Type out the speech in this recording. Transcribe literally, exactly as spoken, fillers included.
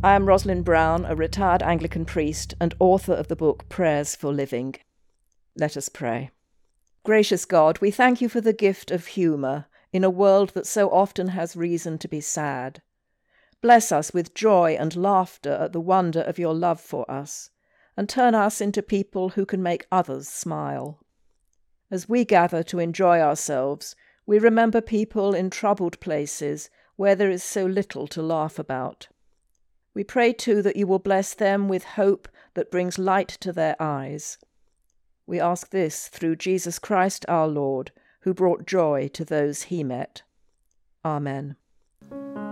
I am Rosalind Brown, a retired Anglican priest and author of the book Prayers for Living. Let us pray. Gracious God, we thank you for the gift of humour in a world that so often has reason to be sad. Bless us with joy and laughter at the wonder of your love for us, and turn us into people who can make others smile. As we gather to enjoy ourselves, we remember people in troubled places where there is so little to laugh about. We pray too that you will bless them with hope that brings light to their eyes. We ask this through Jesus Christ our Lord, who brought joy to those he met. Amen.